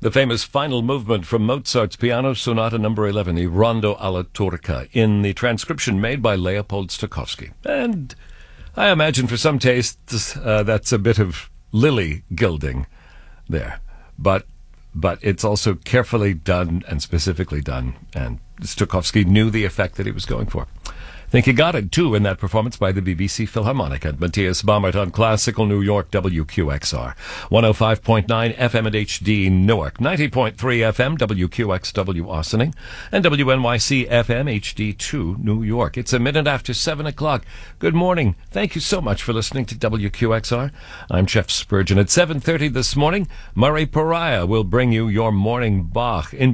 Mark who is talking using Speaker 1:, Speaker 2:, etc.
Speaker 1: The famous final movement from Mozart's Piano Sonata No. 11, the Rondo alla Turca, in the transcription made by Leopold Stokowski. And I imagine for some tastes that's a bit of lily gilding there. But it's also carefully done and specifically done, and Stokowski knew the effect that he was going for. I think he got it, too, in that performance by the BBC Philharmonic and Matthias Baumert on Classical New York, WQXR. 105.9 FM at HD Newark, 90.3 FM, WQXW Austining, and WNYC FM HD2 New York. It's a minute after 7 o'clock. Good morning. Thank you so much for listening to WQXR. I'm Jeff Spurgeon. At 7:30 this morning, Murray Pariah will bring you your morning Bach. In